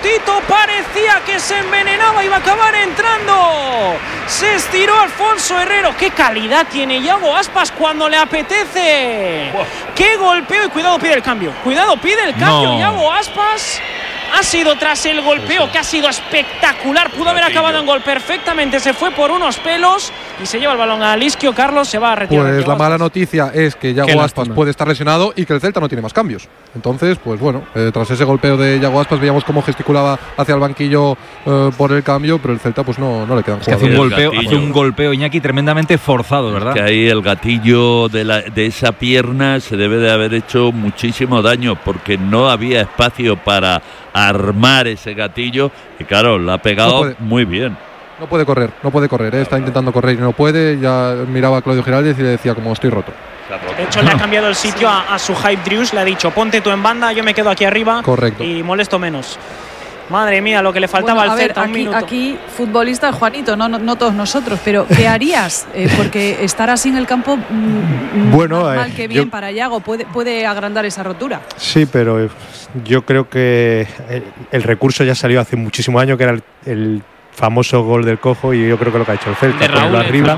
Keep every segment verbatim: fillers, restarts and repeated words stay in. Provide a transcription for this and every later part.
puntito, parecía que se envenenaba, iba a acabar entrando. Se estiró Alfonso Herrero. Qué calidad tiene Iago Aspas cuando le apetece. Wow. Qué golpeo, y cuidado, pide el cambio. Cuidado, pide el cambio. No. Iago Aspas ha sido tras el golpeo, sí, sí, que ha sido espectacular. Pudo haber acabado en gol perfectamente. Se fue por unos pelos y se lleva el balón a Isquio. Carlos se va a retirar. Pues la mala noticia es que Iago Aspas puede estar lesionado y que el Celta no tiene más cambios. Entonces, pues bueno, eh, tras ese golpeo de Iago Aspas veíamos cómo gesticulaba hacia el banquillo eh, por el cambio, pero el Celta pues no, no le quedan. Es que hace un golpeo, hace un golpeo Iñaki tremendamente forzado, ¿verdad? Es que ahí el gatillo de, la, de esa pierna se debe de haber hecho muchísimo daño, porque no había espacio para armar ese gatillo y claro, la ha pegado no muy bien. No puede correr, no puede correr, ¿eh? Está intentando correr y no puede. Ya miraba a Claudio Giraldez y le decía como estoy roto. De hecho, le ha cambiado el sitio a, a su Hype Drews, le ha dicho ponte tú en banda, yo me quedo aquí arriba. Correcto. Y molesto menos. Madre mía, lo que le faltaba bueno, al Celta. Ver, aquí, aquí futbolista Juanito, no, no, no todos nosotros, pero ¿qué harías? Eh, porque estar así en el campo, mmm, bueno, más mal eh, que bien yo, para Iago, puede, puede agrandar esa rotura. Sí, pero yo creo que el, el recurso ya salió hace muchísimos años, que era el, el famoso gol del cojo, y yo creo que lo que ha hecho el Celta, ponerlo arriba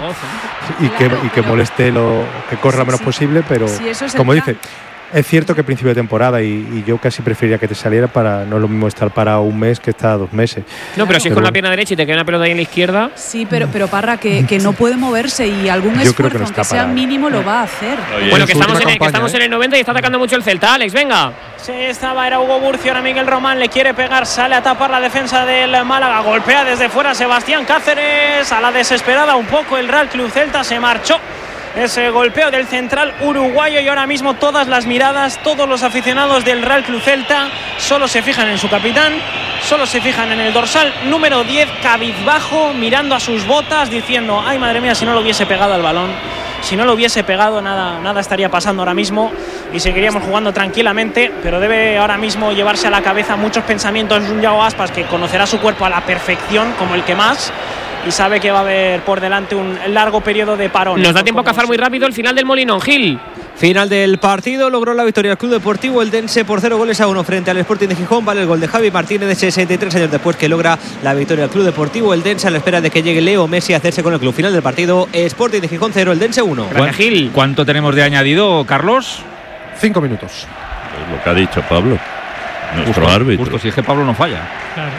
y que, y que moleste, lo que corra lo menos sí, posible, pero sí, como dice, es cierto que principio de temporada y, y yo casi preferiría que te saliera, para no es lo mismo estar para un mes que estar dos meses. No, pero si es con la pierna derecha y te queda una pelota ahí en la izquierda. Sí, pero, pero Parra, que, que no puede moverse y algún yo esfuerzo, que no aunque sea para... mínimo, lo va a hacer. Oye, bueno, que estamos, en el, que estamos en el noventa y está atacando mucho el Celta. Alex, venga. Sí, estaba, era Hugo Burcio, ahora Miguel Román le quiere pegar, sale a tapar la defensa del Málaga, golpea desde fuera Sebastián Cáceres, a la desesperada un poco el Real Club Celta, se marchó ese golpeo del central uruguayo y ahora mismo todas las miradas, todos los aficionados del Real Club Celta solo se fijan en su capitán, solo se fijan en el dorsal número diez, cabizbajo, mirando a sus botas, diciendo ay madre mía, si no lo hubiese pegado al balón, si no lo hubiese pegado nada, nada estaría pasando ahora mismo y seguiríamos jugando tranquilamente, pero debe ahora mismo llevarse a la cabeza muchos pensamientos de un Iago Aspas que conocerá su cuerpo a la perfección, como el que más, y sabe que va a haber por delante un largo periodo de parón. Nos da tiempo a cazar muy rápido el final del Molinón. Gil. Final del partido, logró la victoria el Club Deportivo Eldense por cero goles a uno frente al Sporting de Gijón. Vale el gol de Javi Martínez de sesenta y tres años después, que logra la victoria el Club Deportivo Eldense a la espera de que llegue Leo Messi a hacerse con el club. Final del partido, Sporting de Gijón cero, Eldense uno. Gracias, Gil. ¿Cuánto tenemos de añadido, Carlos? Cinco minutos. Es lo que ha dicho Pablo, nuestro justo, árbitro. Justo, si es que Pablo no falla. Claro.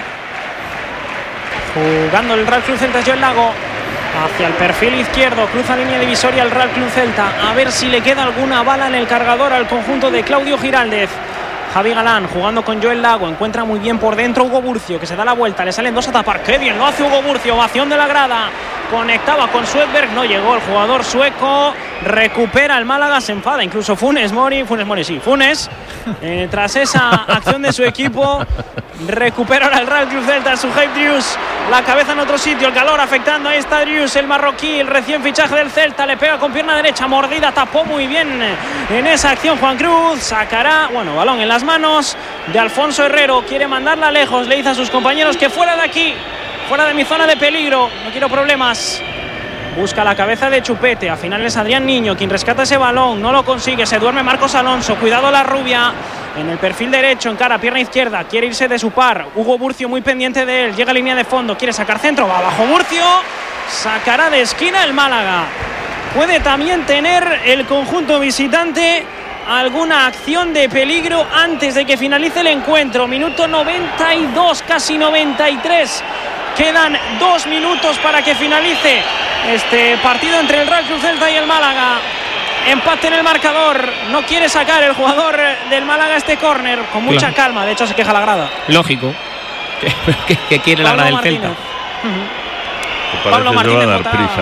Jugando el Real Club Celta, Joel Lago hacia el perfil izquierdo, cruza línea divisoria el Real Club Celta, a ver si le queda alguna bala en el cargador al conjunto de Claudio Giraldez. Javi Galán jugando con Joel Lago, encuentra muy bien por dentro Hugo Burcio, que se da la vuelta, le salen dos a tapar, qué bien lo hace Hugo Burcio, ovación de la grada, conectaba con Swedberg, no llegó el jugador sueco, recupera el Málaga, se enfada incluso Funes Mori, Funes Mori sí, Funes, eh, tras esa acción de su equipo, recupera ahora el Real Club Celta, su Hype Drews, la cabeza en otro sitio, el calor afectando, ahí está Drews, el marroquí, el recién fichaje del Celta, le pega con pierna derecha, mordida, tapó muy bien en esa acción Juan Cruz, sacará, bueno, balón en las manos de Alfonso Herrero, quiere mandarla lejos, le dice a sus compañeros que fuera de aquí, fuera de mi zona de peligro, no quiero problemas. Busca la cabeza de Chupete, a final es Adrián Niño quien rescata ese balón, no lo consigue, se duerme Marcos Alonso, cuidado la rubia, en el perfil derecho, encara pierna izquierda, quiere irse de su par, Hugo Burcio muy pendiente de él, llega a línea de fondo, quiere sacar centro, va abajo Burcio, sacará de esquina el Málaga. Puede también tener el conjunto visitante alguna acción de peligro antes de que finalice el encuentro, minuto noventa y dos, casi noventa y tres. Quedan dos minutos para que finalice este partido entre el Real Club Celta y el Málaga. Empate en el marcador. No quiere sacar el jugador del Málaga este córner. Con mucha claro. calma. De hecho, se queja la grada. Lógico. ¿Qué, qué quiere la grada del Celta? Uh-huh. Pablo Martínez va a dar votará, prisa.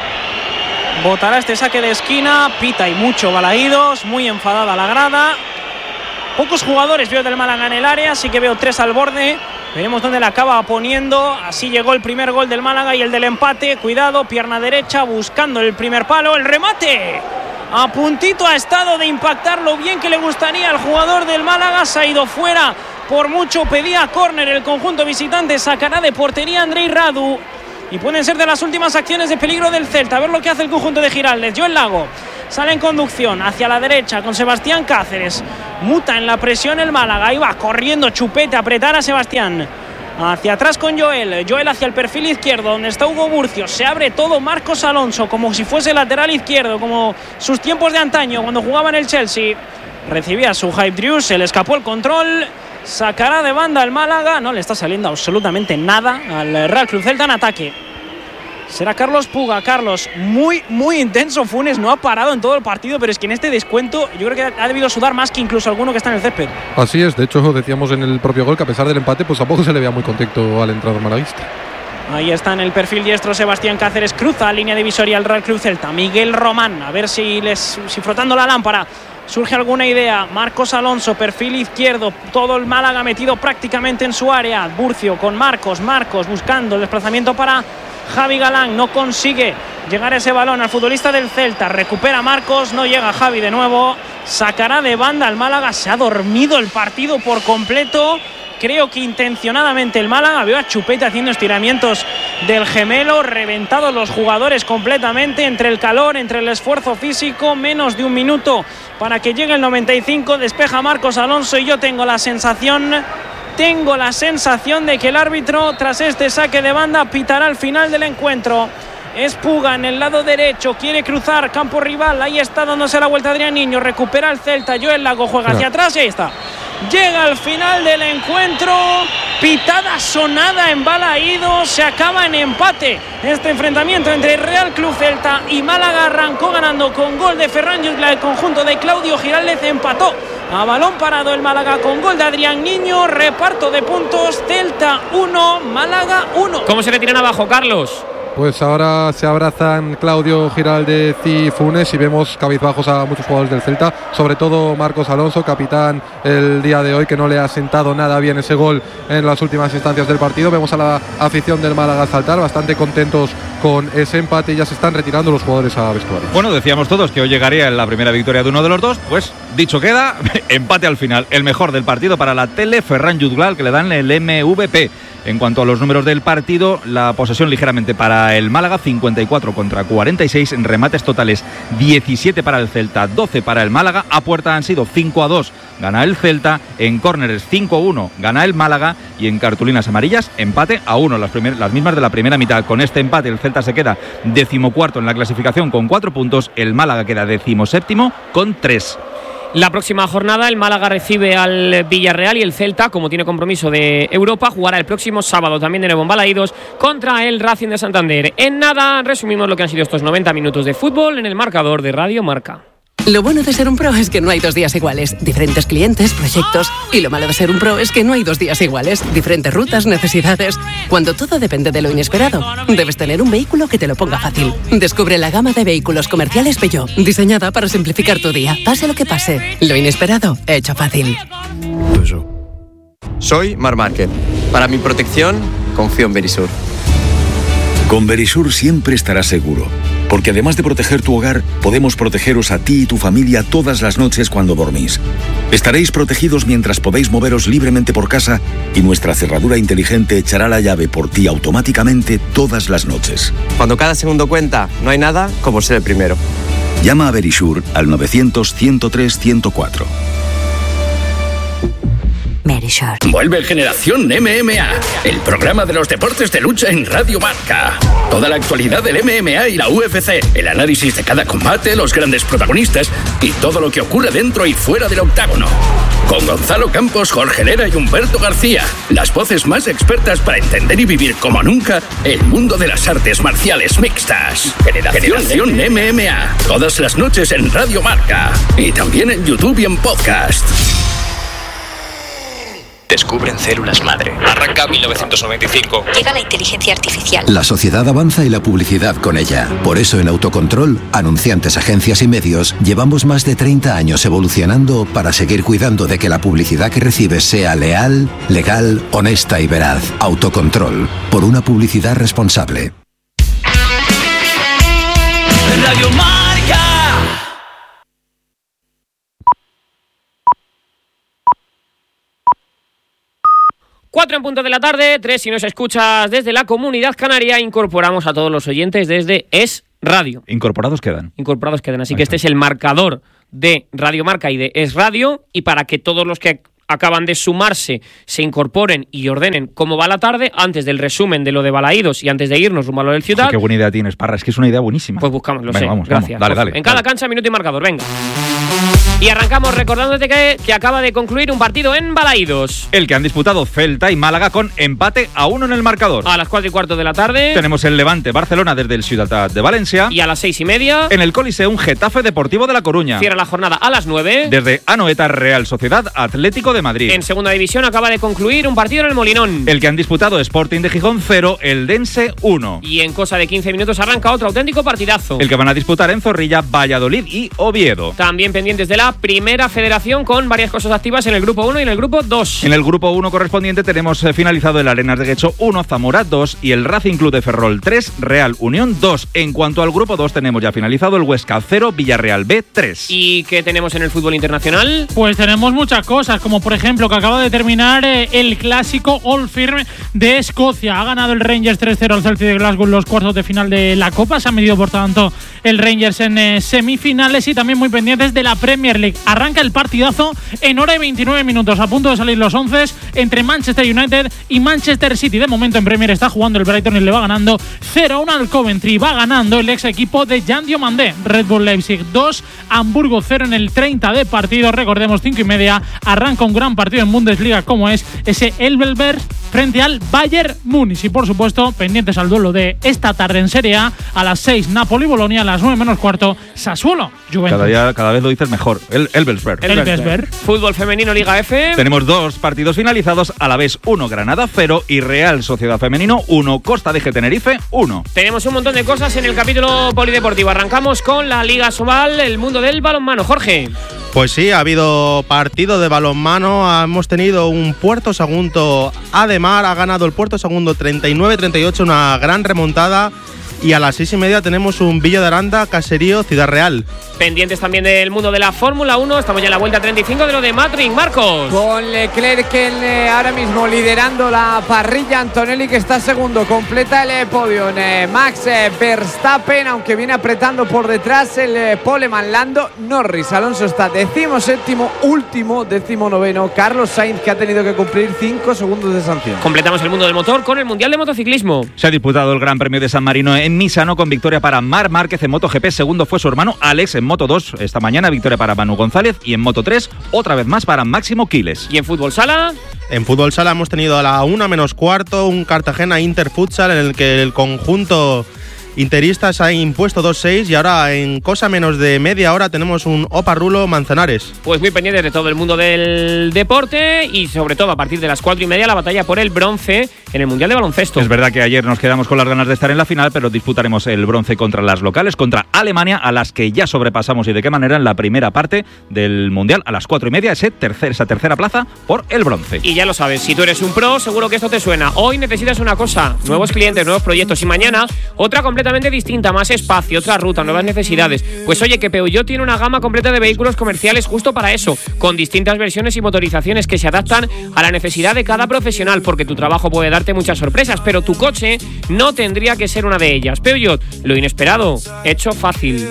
Votará este saque de esquina. Pita y mucho balaídos. Muy enfadada la grada. Pocos jugadores veo del Málaga en el área. Así que veo tres al borde. Veremos dónde la acaba poniendo. Así llegó el primer gol del Málaga y el del empate. Cuidado, pierna derecha, buscando el primer palo. El remate. A puntito ha estado de impactar lo bien que le gustaría al jugador del Málaga. Se ha ido fuera. Por mucho pedía córner el conjunto visitante. Sacará de portería Andrei Radu. Y pueden ser de las últimas acciones de peligro del Celta. A ver lo que hace el conjunto de Giraldez. Joel Lago sale en conducción hacia la derecha con Sebastián Cáceres. Muta en la presión el Málaga. Ahí va corriendo Chupete a apretar a Sebastián. Hacia atrás con Joel. Joel hacia el perfil izquierdo, donde está Hugo Burcio. Se abre todo Marcos Alonso, como si fuese lateral izquierdo, como sus tiempos de antaño, cuando jugaba en el Chelsea. Recibía su hype Drew, se le escapó el control. Sacará de banda el Málaga. No le está saliendo absolutamente nada al Real Club Celta en ataque. Será Carlos Puga. Carlos, muy, muy intenso Funes. No ha parado en todo el partido, pero es que en este descuento yo creo que ha debido sudar más que incluso alguno que está en el césped. Así es, de hecho decíamos en el propio gol que a pesar del empate, pues tampoco se le veía muy contento al entrenador malaguista. Ahí está en el perfil diestro Sebastián Cáceres. Cruza línea divisoria al Real Club Celta. Miguel Román, a ver si, les, si frotando la lámpara surge alguna idea. Marcos Alonso, perfil izquierdo. Todo el Málaga metido prácticamente en su área. Burcio con Marcos. Marcos buscando el desplazamiento para Javi Galán. No consigue llegar ese balón al futbolista del Celta. Recupera Marcos. No llega Javi de nuevo. Sacará de banda al Málaga. Se ha dormido el partido por completo. Creo que intencionadamente el Málaga. Veo a Chupete haciendo estiramientos del gemelo. Reventados los jugadores completamente. Entre el calor, entre el esfuerzo físico. Menos de un minuto para que llegue el noventa y cinco. Despeja Marcos Alonso y yo tengo la sensación... Tengo la sensación de que el árbitro, tras este saque de banda, pitará al final del encuentro. Es Puga en el lado derecho, quiere cruzar campo rival. Ahí está dándose la vuelta Adrián Niño. Recupera el Celta. Joel Lago juega hacia atrás y ahí está. Llega al final del encuentro. Pitada sonada en Balaído. Se acaba en empate este enfrentamiento entre Real Club Celta y Málaga. Arrancó ganando con gol de Ferran Jutgla. El conjunto de Claudio Giraldez empató a balón parado el Málaga con gol de Adrián Niño. Reparto de puntos. Celta uno, Málaga uno. ¿Cómo se retiran abajo, Carlos? Pues ahora se abrazan Claudio Giraldez y Funes y vemos cabizbajos a muchos jugadores del Celta, sobre todo Marcos Alonso, capitán el día de hoy, que no le ha sentado nada bien ese gol en las últimas instancias del partido. Vemos a la afición del Málaga saltar, bastante contentos con ese empate, y ya se están retirando los jugadores a vestuarios. Bueno, decíamos todos que hoy llegaría la primera victoria de uno de los dos, pues dicho queda, empate al final. El mejor del partido para la tele, Ferran Jutgla, que le dan el M V P. En cuanto a los números del partido, la posesión ligeramente para el Málaga, cincuenta y cuatro contra cuarenta y seis, en remates totales diecisiete para el Celta, doce para el Málaga, a puerta han sido cinco a dos, gana el Celta, en córneres cinco a uno, gana el Málaga, y en cartulinas amarillas, empate a uno, las, primer, las mismas de la primera mitad. Con este empate el Celta se queda decimocuarto en la clasificación con cuatro puntos, el Málaga queda decimoséptimo con tres. La próxima jornada el Málaga recibe al Villarreal y el Celta, como tiene compromiso de Europa, jugará el próximo sábado también de nuevo en Balaídos contra el Racing de Santander. En nada, resumimos lo que han sido estos noventa minutos de fútbol en el marcador de Radio Marca. Lo bueno de ser un pro es que no hay dos días iguales. Diferentes clientes, proyectos. Y lo malo de ser un pro es que no hay dos días iguales. Diferentes rutas, necesidades. Cuando todo depende de lo inesperado, debes tener un vehículo que te lo ponga fácil. Descubre la gama de vehículos comerciales Peugeot, diseñada para simplificar tu día. Pase lo que pase, lo inesperado, hecho fácil. Soy Mar Márquez. Para mi protección, confío en Verisur. Con Verisur siempre estarás seguro, porque además de proteger tu hogar, podemos protegeros a ti y tu familia todas las noches cuando dormís. Estaréis protegidos mientras podéis moveros libremente por casa, y nuestra cerradura inteligente echará la llave por ti automáticamente todas las noches. Cuando cada segundo cuenta, no hay nada como ser el primero. Llama a Verisur al novecientos, ciento tres, ciento cuatro. Verisur. Vuelve Generación M M A, el programa de los deportes de lucha en Radio Marca. Toda la actualidad del M M A y la U F C, el análisis de cada combate, los grandes protagonistas y todo lo que ocurre dentro y fuera del octágono. Con Gonzalo Campos, Jorge Herrera y Humberto García, las voces más expertas para entender y vivir como nunca el mundo de las artes marciales mixtas. Generación, Generación M M A, todas las noches en Radio Marca y también en YouTube y en podcast. Descubren células madre. Arranca mil novecientos noventa y cinco. Llega la inteligencia artificial. La sociedad avanza y la publicidad con ella. Por eso en Autocontrol, anunciantes, agencias y medios, llevamos más de treinta años evolucionando para seguir cuidando de que la publicidad que recibes sea leal, legal, honesta y veraz. Autocontrol. Por una publicidad responsable. Radio Marca. Cuatro en punto de la tarde, tres si nos escuchas desde la Comunidad Canaria. Incorporamos a todos los oyentes desde Es Radio. Incorporados quedan. Incorporados quedan, así Ahí que está. Este es el marcador de Radio Marca y de Es Radio, y para que todos los que acaban de sumarse se incorporen y ordenen cómo va la tarde, antes del resumen de lo de Balaídos y antes de irnos rumbo a lo del Ciudad. Qué buena idea tienes, Parra, es que es una idea buenísima. Pues buscamos, lo venga, sé, vamos, gracias. Vamos, dale, dale. En cada dale. cancha, minuto y marcador, venga. Y arrancamos recordándote que, que acaba de concluir un partido en Balaídos. El que han disputado Celta y Málaga con empate a uno en el marcador. A las cuatro y cuarto de la tarde. Tenemos el Levante Barcelona desde el Ciudad de Valencia. Y a las seis y media. En el Coliseum Getafe Deportivo de La Coruña. Cierra la jornada a las nueve. Desde Anoeta Real Sociedad Atlético de Madrid. En segunda división acaba de concluir un partido en el Molinón. El que han disputado Sporting de Gijón cero, el Dense uno. Y en cosa de quince minutos arranca otro auténtico partidazo. El que van a disputar en Zorrilla, Valladolid y Oviedo. También pendientes de la primera federación con varias cosas activas en el grupo uno y en el grupo dos. En el grupo uno correspondiente tenemos eh, finalizado el Arenas de Guecho uno, Zamora dos y el Racing Club de Ferrol tres, Real Unión dos. En cuanto al grupo dos tenemos ya finalizado el Huesca cero, Villarreal B tres. ¿Y qué tenemos en el fútbol internacional? Pues tenemos muchas cosas, como por ejemplo que acaba de terminar eh, el clásico Old Firm de Escocia. Ha ganado el Rangers tres cero al Celtic de Glasgow en los cuartos de final de la Copa. Se ha medido por tanto el Rangers en eh, semifinales, y también muy pendientes de la Premier League. Arranca el partidazo en hora y veintinueve minutos, a punto de salir los once entre Manchester United y Manchester City. De momento en Premier está jugando el Brighton y le va ganando cero a uno al Coventry. Va ganando el ex equipo de Jan Diomandé. Red Bull Leipzig dos, Hamburgo cero en el treinta de partido. Recordemos, cinco y media arranca un gran partido en Bundesliga como es ese Elvelberg frente al Bayern Múnich. Y por supuesto pendientes al duelo de esta tarde en Serie A, a las seis Napoli-Bolonia, a las nueve menos cuarto Sassuolo Juventus. Cada día, cada vez lo dices mejor. El Elversberg. Elversberg. Fútbol femenino Liga F. Tenemos dos partidos finalizados, a la vez uno Granada cero y Real Sociedad Femenino uno, Costa de G Tenerife uno. Tenemos un montón de cosas en el capítulo polideportivo. Arrancamos con la Liga Sobal, el mundo del balonmano. Jorge. Pues sí, ha habido partido de balonmano. Hemos tenido un Puerto Sagunto Ademar, ha ganado el Puerto Sagunto treinta y nueve treinta y ocho, una gran remontada. Y a las seis y media tenemos un Villa de Aranda, Caserío, Ciudad Real. Pendientes también del mundo de la Fórmula uno. Estamos ya en la vuelta treinta y cinco de lo de Matring. Marcos. Con Leclerc en, eh, ahora mismo liderando la parrilla. Antonelli que está segundo. Completa el eh, podio. En, eh, Max eh, Verstappen, aunque viene apretando por detrás el eh, poleman Lando Norris. Alonso está décimo séptimo, último, décimo noveno. Carlos Sainz, que ha tenido que cumplir cinco segundos de sanción. Completamos el mundo del motor con el Mundial de Motociclismo. Se ha disputado el Gran Premio de San Marino en Misano con victoria para Marc Márquez en MotoGP. Segundo fue su hermano Alex en Moto dos esta mañana, victoria para Manu González, y en Moto tres otra vez más para Máximo Quiles. ¿Y en fútbol sala? En fútbol sala hemos tenido a la una menos cuarto un Cartagena Inter Futsal en el que el conjunto interistas ha impuesto dos seis, y ahora en cosa menos de media hora tenemos un Oparrulo Manzanares. Pues muy pendientes de todo el mundo del deporte, y sobre todo a partir de las cuatro y media la batalla por el bronce en el Mundial de Baloncesto. Es verdad que ayer nos quedamos con las ganas de estar en la final, pero disputaremos el bronce contra las locales, contra Alemania, a las que ya sobrepasamos, y de qué manera, en la primera parte del Mundial a las cuatro y media, ese tercer, esa tercera plaza por el bronce. Y ya lo sabes, si tú eres un pro, seguro que esto te suena. Hoy necesitas una cosa, nuevos clientes, nuevos proyectos, y mañana otra completamente distinta, más espacio, otra ruta, nuevas necesidades. Pues oye, que Peugeot tiene una gama completa de vehículos comerciales justo para eso, con distintas versiones y motorizaciones que se adaptan a la necesidad de cada profesional, porque tu trabajo puede darte muchas sorpresas, pero tu coche no tendría que ser una de ellas. Peugeot, lo inesperado, hecho fácil.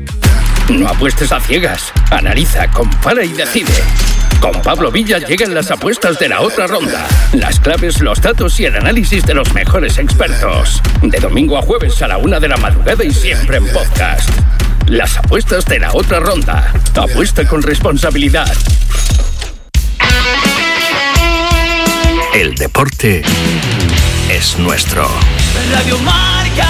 No apuestes a ciegas, analiza, compara y decide. Con Pablo Villa llegan las apuestas de la otra ronda. Las claves, los datos y el análisis de los mejores expertos. De domingo a jueves a la una de la madrugada y siempre en podcast. Las apuestas de la otra ronda. Apuesta con responsabilidad. El deporte es nuestro. Radio Marca.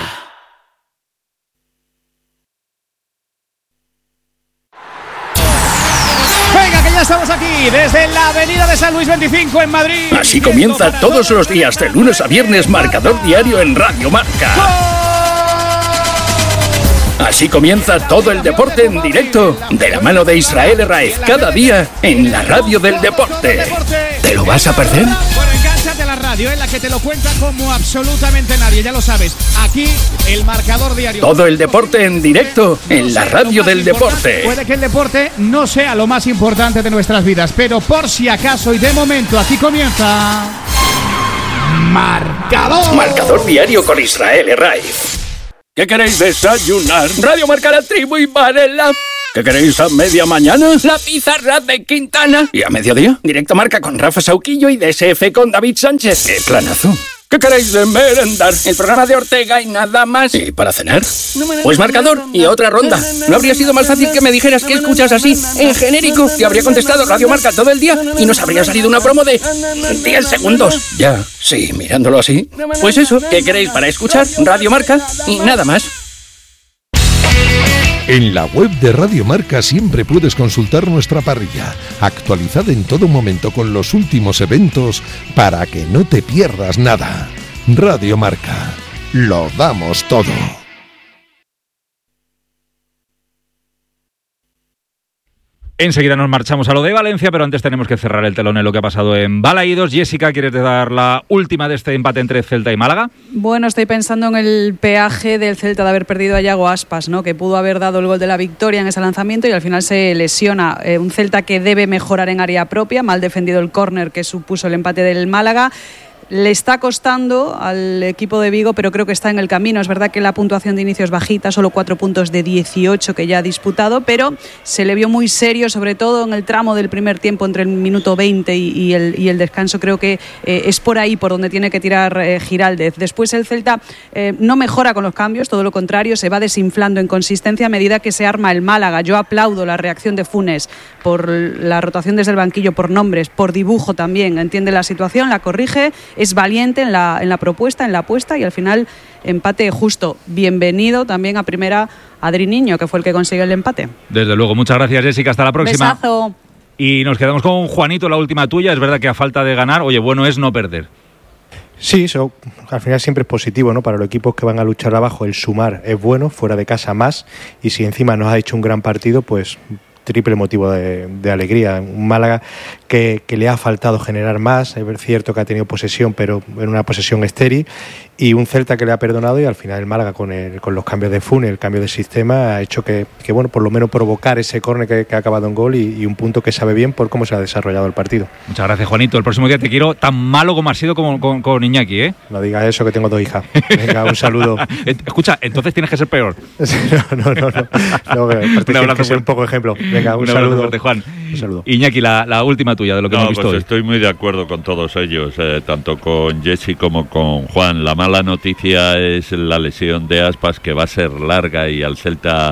Ya estamos aquí desde la avenida de San Luis veinticinco en Madrid. Así comienza todos los días de lunes a viernes Marcador Diario en Radio Marca. Así comienza todo el deporte en directo de la mano de Israel Herraiz, cada día en la radio del deporte. ¿Te lo vas a perder? Bueno, engánchate a la radio, en la que te lo cuenta como absolutamente nadie, ya lo sabes. Aquí el Marcador Diario. Todo el deporte en directo en la radio del deporte. Puede que el deporte no sea lo más importante de nuestras vidas, pero por si acaso y de momento aquí comienza Marcador. Marcador Diario con Israel Herraiz. ¿Qué queréis desayunar? Radio Marca, La Tribu y Varela. ¿Qué queréis a media mañana? La pizarra de Quintana. ¿Y a mediodía? Directo Marca con Rafa Sauquillo y D S F con David Sánchez. ¡Qué planazo! ¿Qué queréis de merendar? El programa de Ortega y nada más. ¿Y para cenar? Pues marcador y otra ronda. ¿No habría sido más fácil que me dijeras qué escuchas así, en genérico? Te habría contestado Radio Marca todo el día y nos habría salido una promo de diez segundos. Ya, sí, mirándolo así. Pues eso, ¿qué queréis para escuchar? Radio Marca y nada más. En la web de Radio Marca siempre puedes consultar nuestra parrilla, actualizada en todo momento con los últimos eventos para que no te pierdas nada. Radio Marca, lo damos todo. Enseguida nos marchamos a lo de Valencia, pero antes tenemos que cerrar el telón en lo que ha pasado en Balaídos. Jessica, ¿quieres dar la última de este empate entre Celta y Málaga? Bueno, estoy pensando en el peaje del Celta de haber perdido a Yago Aspas, ¿no? Que pudo haber dado el gol de la victoria en ese lanzamiento y al final se lesiona. Eh, un Celta que debe mejorar en área propia, mal defendido el córner que supuso el empate del Málaga. Le está costando al equipo de Vigo, pero creo que está en el camino. Es verdad que la puntuación de inicio es bajita, solo cuatro puntos de dieciocho que ya ha disputado, pero se le vio muy serio, sobre todo en el tramo del primer tiempo, entre el minuto veinte y, y, el, y el descanso. Creo que eh, es por ahí por donde tiene que tirar eh, Giraldez. Después el Celta eh, no mejora con los cambios, todo lo contrario, se va desinflando en consistencia a medida que se arma el Málaga. Yo aplaudo la reacción de Funes por la rotación desde el banquillo, por nombres, por dibujo también. Entiende la situación, la corrige, es valiente en la, en la propuesta, en la apuesta y al final empate justo. Bienvenido también a primera Adri Niño, que fue el que consiguió el empate. Desde luego, muchas gracias Jessica, hasta la próxima. Besazo. Y nos quedamos con Juanito, la última tuya. Es verdad que a falta de ganar, oye, bueno es no perder. Sí, eso al final siempre es positivo, ¿no? Para los equipos que van a luchar abajo, el sumar es bueno, fuera de casa más, y si encima nos ha hecho un gran partido, pues triple motivo de, de alegría. Un Málaga que, que le ha faltado generar más, es cierto que ha tenido posesión, pero en una posesión estéril, y un Celta que le ha perdonado, y al final el Málaga con, el, con los cambios de Funes, el cambio de sistema, ha hecho que, que bueno, por lo menos provocar ese córner que, que ha acabado en gol y, y un punto que sabe bien por cómo se ha desarrollado el partido. Muchas gracias, Juanito. El próximo día te quiero tan malo como has sido como, con, con Iñaki, ¿eh? No digas eso, que tengo dos hijas. Venga, un saludo. Escucha, entonces tienes que ser peor. no, no, no. no, no un abrazo, que ser un poco ejemplo. Venga, un, un saludo. Fuerte, Juan. Un saludo. Iñaki, la, la última tuya de lo que no, hemos visto pues hoy. Estoy muy de acuerdo con todos ellos, eh, tanto con Jesse como con Juan. La mala noticia es la lesión de Aspas, que va a ser larga, y al Celta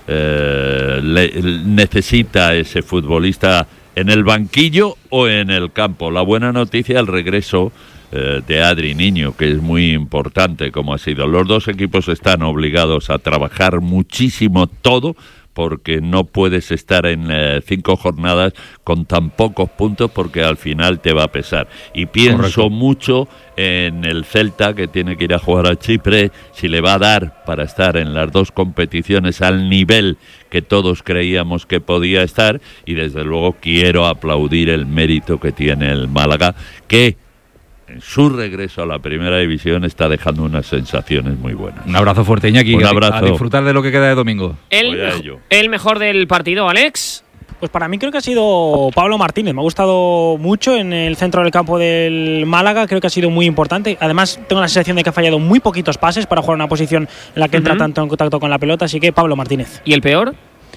eh, le, necesita ese futbolista en el banquillo o en el campo. La buena noticia, el regreso eh, de Adri Niño, que es muy importante, como ha sido. Los dos equipos están obligados a trabajar muchísimo todo, porque no puedes estar en eh, cinco jornadas con tan pocos puntos, porque al final te va a pesar. Y pienso Correcto. mucho en el Celta, que tiene que ir a jugar a Chipre, si le va a dar para estar en las dos competiciones al nivel que todos creíamos que podía estar, y desde luego quiero aplaudir el mérito que tiene el Málaga, que en su regreso a la primera división está dejando unas sensaciones muy buenas. Un abrazo fuerte, Iñaki. Un abrazo. A disfrutar de lo que queda de domingo. El, el mejor del partido, Alex. Pues para mí creo que ha sido Pablo Martínez. Me ha gustado mucho en el centro del campo del Málaga. Creo que ha sido muy importante. Además, tengo la sensación de que ha fallado muy poquitos pases para jugar una posición en la que entra uh-huh. tanto en contacto con la pelota. Así que Pablo Martínez. ¿Y el peor?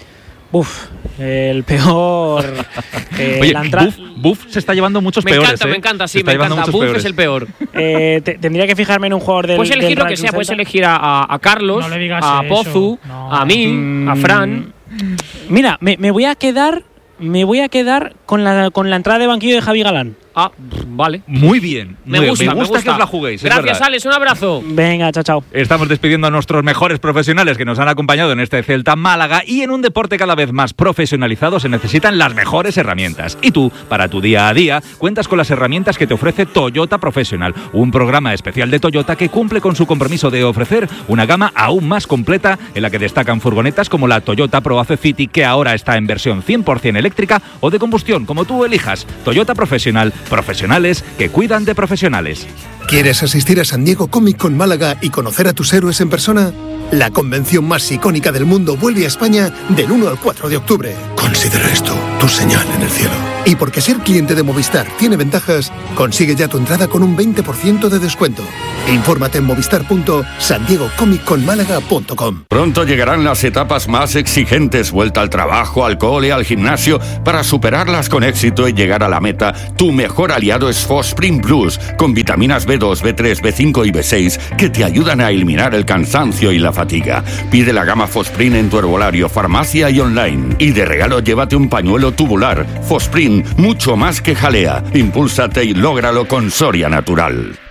Uf, el peor. eh, Oye, la entra... Buff, Buff se está llevando muchos me peores. Encanta, ¿eh? Me encanta, sí, me encanta. Buff peores. Es el peor. Eh, te, tendría que fijarme en un jugador del. Puedes elegir del lo que sea, puedes elegir a, a Carlos, no a Pozu, no. a mí, mm, a Fran. Mira, me, me voy a quedar. Me voy a quedar con la, con la entrada de banquillo de Javi Galán. Ah, vale. Muy bien. Me muy gusta, bien. Me, me gusta gusta que os la juguéis. Gracias, Alex. Un abrazo. Venga, chao, chao. Estamos despidiendo a nuestros mejores profesionales que nos han acompañado en este Celta Málaga, y en un deporte cada vez más profesionalizado se necesitan las mejores herramientas. Y tú, para tu día a día, cuentas con las herramientas que te ofrece Toyota Professional, un programa especial de Toyota que cumple con su compromiso de ofrecer una gama aún más completa, en la que destacan furgonetas como la Toyota ProAce City, que ahora está en versión cien por ciento eléctrica o de combustión, como tú elijas. Toyota Professional, profesionales que cuidan de profesionales. ¿Quieres asistir a San Diego Comic Con Málaga y conocer a tus héroes en persona? La convención más icónica del mundo vuelve a España del uno al cuatro de octubre. Considera esto tu señal en el cielo. Y porque ser cliente de Movistar tiene ventajas, consigue ya tu entrada con un veinte por ciento de descuento. Infórmate en movistar punto san diego comic con málaga punto com. Pronto llegarán las etapas más exigentes, vuelta al trabajo, al cole, al gimnasio. Para superarlas con éxito y llegar a la meta, tu mejor aliado es Fosprin Plus, con vitaminas B dos, B tres, B cinco y B seis que te ayudan a eliminar el cansancio y la fatiga. Pide la gama Fosprin en tu herbolario, farmacia y online. Y de regalo llévate un pañuelo tubular. Fosprin, mucho más que jalea. Impúlsate y lógralo con Soria Natural.